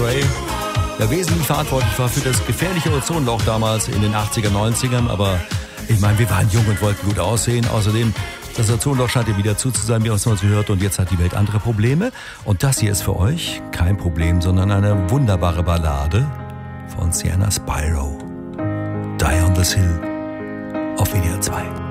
Ray, der wesentlich verantwortlich war für das gefährliche Ozonloch damals in den 80er, 90ern. Aber ich meine, wir waren jung und wollten gut aussehen. Außerdem, das Ozonloch scheint ja wieder zu sein, wie man es mal so hört. Und jetzt hat die Welt andere Probleme. Und das hier ist für euch kein Problem, sondern eine wunderbare Ballade von Sienna Spyro. Die on this Hill auf WDR 2.